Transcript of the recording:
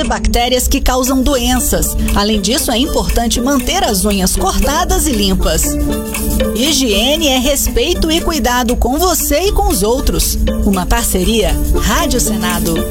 e bactérias que causam doenças. Além disso, é importante manter as unhas cortadas e limpas. Higiene é respeito e cuidado com você e com os outros. Uma parceria Rádio Senado.